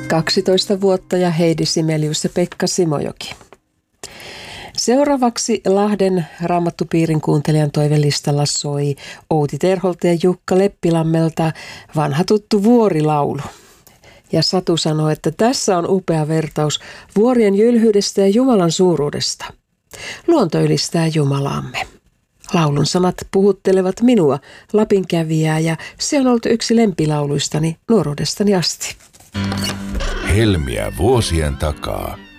12 vuotta ja Heidi Simelius ja Pekka Simojoki. Seuraavaksi Lahden Raamattupiirin kuuntelijan toivelistalla soi Outi Terholta ja Jukka Leppilammelta vanha tuttu vuorilaulu. Ja Satu sanoi, että tässä on upea vertaus vuorien jylhyydestä ja Jumalan suuruudesta. Luonto ylistää Jumalaamme. Laulun sanat puhuttelevat minua, Lapinkävijää, ja se on ollut yksi lempilauluistani nuoruudestani asti. Helmiä vuosien takaa.